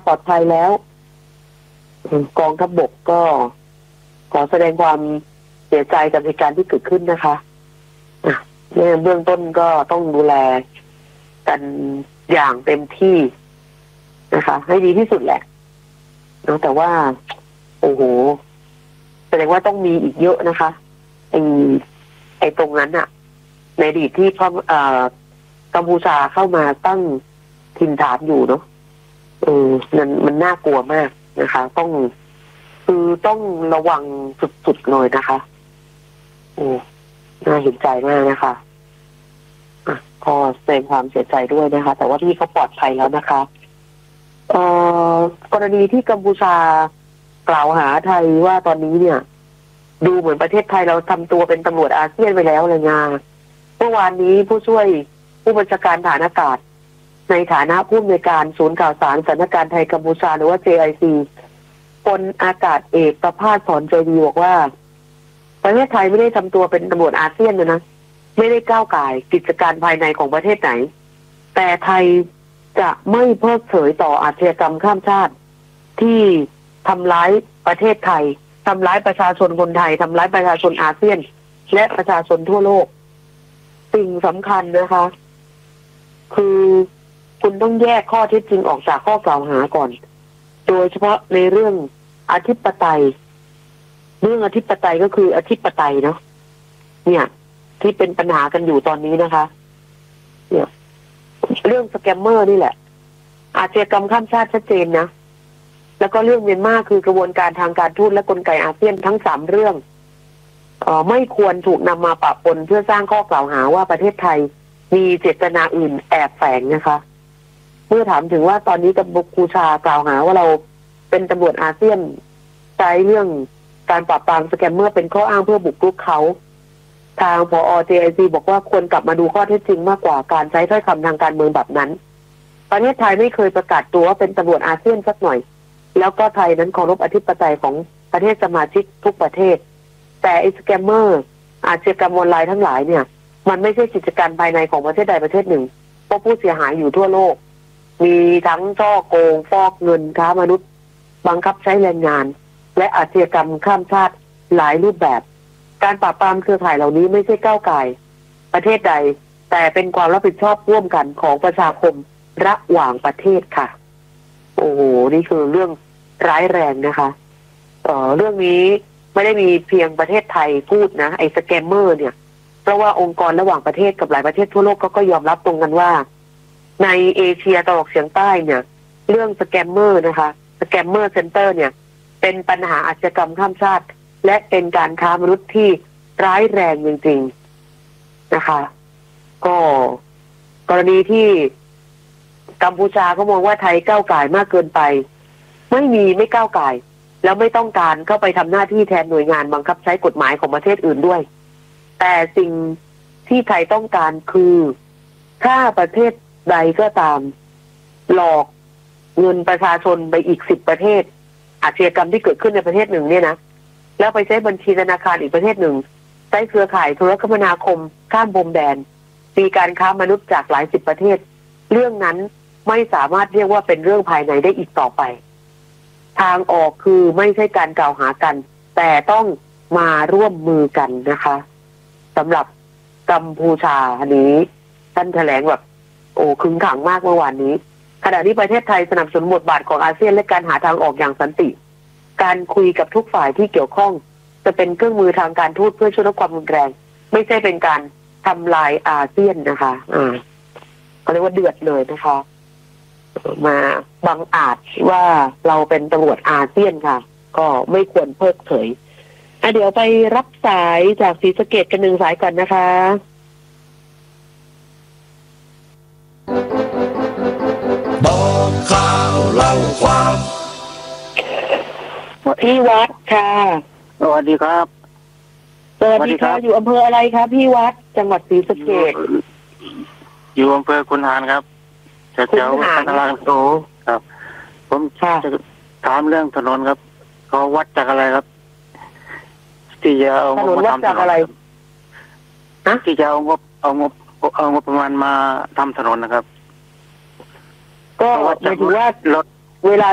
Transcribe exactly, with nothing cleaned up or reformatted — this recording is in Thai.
ปลอดภัยแล้วกองทัพบกก็ขอแสดงความเสียใจกับเหตุการณ์ที่เกิดขึ้นนะคะในเบื้องต้นก็ต้องดูแลกันอย่างเต็มที่นะคะให้ดีที่สุดแหละนะแต่ว่าโอ้โหแสดงว่าต้องมีอีกเยอะนะคะไอ้ไอ้ตรงนั้นอะในอดีตที่พอ่ากัมพูชาเข้ามาตั้งถิ่นฐานอยู่เนาะเออมันมันน่ากลัวมากนะคะต้องคือต้องระวังสุดๆเลยนะคะโอ้น่าเห็นใจมากนะคะอ่ะขอแสดงความเสียใจด้วยนะคะแต่ว่าพี่เขาปลอดภัยแล้วนะคะเอ่อกรณีที่กัมพูชากล่าวหาไทยว่าตอนนี้เนี่ยดูเหมือนประเทศไทยเราทำตัวเป็นตำรวจอาเซียนไปแล้วเลยงาเมื่อวานนี้ผู้ช่วยผู้บัญชาการฐานอากาศในฐานะผู้อำนวยการศูนย์ข่าวสารสถานการณ์ไทยกัมพูชาหรือว่า เจ ไอ ซี พลอากาศเอกประภาส สอนใจดีบอกว่าประเทศไทยไม่ได้ทำตัวเป็นตำรวจอาเซียนนะนะไม่ได้ก้าวก่ายกิจการภายในของประเทศไหนแต่ไทยจะไม่เพิกเฉยต่ออาชญากรรมข้ามชาติที่ทำร้ายประเทศไทยทำร้ายประชาชนคนไทยทำร้ายประชาชนอาเซียนและประชาชนทั่วโลกสิ่งสำคัญนะคะคือคุณต้องแยกข้อเท็จจริงออกจากข้อกล่าวหาก่อนโดยเฉพาะในเรื่องอธิปไตยเรื่องอธิปไตยก็คืออธิปไตยเนาะเนี่ยที่เป็นปัญหากันอยู่ตอนนี้นะคะเนี่ยเรื่องสแกมเมอร์นี่แหละอาชญากรรมข้ามชาติชัดเจนนะแล้วก็เรื่องเมียนมาคือกระบวนการทางการทูตและกลไกอาเซียนทั้งสามเรื่องเอ่อไม่ควรถูกนำมาปะปนเพื่อสร้างข้อกล่าวหาว่าประเทศไทยมีเจตนาอื่นแอบแฝงนะคะเมื่อถามถึงว่าตอนนี้กัมพูชากล่าวหาว่าเราเป็นตำรวจอาเซียนใช้เรื่องการปราบปรามสแกมเมอร์เป็นข้ออ้างเพื่อบุกรุกเขาทางผอ เจ ไอ ซี บอกว่าควรกลับมาดูข้อเท็จจริงมากกว่าการใช้ถ้อยคำทางการเมืองแบบนั้นประเทศไทยไม่เคยประกาศตัวว่าเป็นตำรวจอาเซียนสักหน่อยแล้วก็ไทยนั้นเคารพอธิปไตยของประเทศสมาชิกทุกประเทศแต่ไอ้สแกมเมอร์อาชญากรรมออนไลน์ทั้งหลายเนี่ยมันไม่ใช่กิจการภายในของประเทศใดประเทศหนึ่งเพราะผู้เสียหายอยู่ทั่วโลกมีทั้งช่อโกงฟอกเงินค้ามนุษย์บังคับใช้แรงงานและอาชญากรรมข้ามชาติหลายรูปแบบการปราบปรามเครือข่ายเหล่านี้ไม่ใช่ก้าวไก่ประเทศใดแต่เป็นความรับผิดชอบร่วมกันของประชาคมระหว่างประเทศค่ะโอ้โหนี่คือเรื่องร้ายแรงนะคะเอ่อเรื่องนี้ไม่ได้มีเพียงประเทศไทยพูดนะไอ้สแกมเมอร์เนี่ยเพราะว่าองค์กรระหว่างประเทศกับหลายประเทศทั่วโลกก็ก็ยอมรับตรงกันว่าในเอเชียตะวันออกเฉียงใต้เนี่ยเรื่องสแกมเมอร์นะคะสแกมเมอร์เซ็นเตอร์เนี่ยเป็นปัญหาอาชญากรรมข้ามชาติและเป็นการค้ามนุษย์ที่ร้ายแรงจริงๆนะคะก็กรณีที่กัมพูชาก็มองว่าไทยก้าวก่ายมากเกินไปไม่มีไม่ก้าวก่ายแล้วไม่ต้องการเข้าไปทำหน้าที่แทนหน่วยงานบังคับใช้กฎหมายของประเทศอื่นด้วยแต่สิ่งที่ไทยต้องการคือถ้าประเทศใดก็ตามหลอกเงินประชาชนไปอีกสิบประเทศอาชญากรรมที่เกิดขึ้นในประเทศหนึ่งเนี่ยนะแล้วไปใช้บัญชีธนาคารอีกประเทศหนึ่งใช้เครือข่ายโทรคมนาคมข้ามพรมแดนมีการค้ามนุษย์จากหลายสิบประเทศเรื่องนั้นไม่สามารถเรียกว่าเป็นเรื่องภายในได้อีกต่อไปทางออกคือไม่ใช่การกล่าวหากันแต่ต้องมาร่วมมือกันนะคะสำหรับกัมพูชาอันนี้ท่านแถลงแบบโอ้ขึงขังมากเมื่อวานนี้ขณะที่ประเทศไทยสนับสนุนบทบาทของอาเซียนและการหาทางออกอย่างสันติการคุยกับทุกฝ่ายที่เกี่ยวข้องจะเป็นเครื่องมือทางการทูตเพื่อช่วยลดความรุนแรงไม่ใช่เป็นการทำลายอาเซียนนะคะอ่าเขาเรียกว่าเดือดเลยนะคะมาบังอาจว่าเราเป็นตำรวจอาเซียนค่ะก็ไม่ควรเพิกเฉยอ่ะเดี๋ยวไปรับสายจากศรีสะเกษกันหนึ่งสายก่อนนะคะบอกข่าวเล่าความพี่วัดค่ะสวัสดีครับสวัสดีค่ะอยู่อำเภออะไรคะพี่วัดจังหวัดศรีสะเกษอยู่อำเภอคุนหารครับแถวๆพัทลุงโตครับผมจะถามเรื่องถนนครับเขาวัดจากอะไรครับที่จะเอางบมาทำถนนที่จะเอางบเอางบเอางบประมาณมาทำถนนนะครับก็หมายถึงว่ารถเวลา